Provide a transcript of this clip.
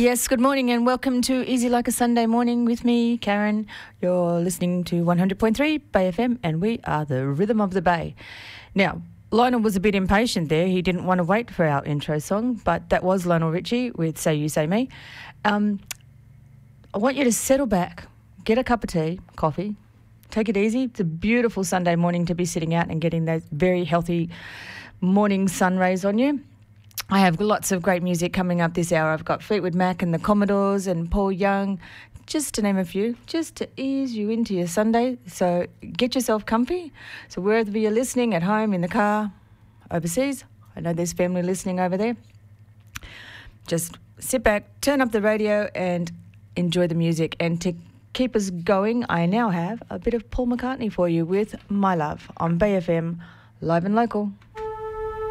Yes, good morning and welcome to Easy Like a Sunday Morning with me, Karen. You're listening to 100.3 Bay FM and we are the Rhythm of the Bay. Now, Lionel was a bit impatient there. He didn't want to wait for our intro song, but that was Lionel Richie with Say You, Say Me. I want you to settle back, get a cup of tea, coffee, take it easy. It's a beautiful Sunday morning to be sitting out and getting those very healthy morning sun rays on you. I have lots of great music coming up this hour. I've got Fleetwood Mac and the Commodores and Paul Young, just to name a few, just to ease you into your Sunday. So get yourself comfy. So wherever you're listening, at home, in the car, overseas, I know there's family listening over there, just sit back, turn up the radio and enjoy the music. And to keep us going, I now have a bit of Paul McCartney for you with My Love on Bay FM, live and local.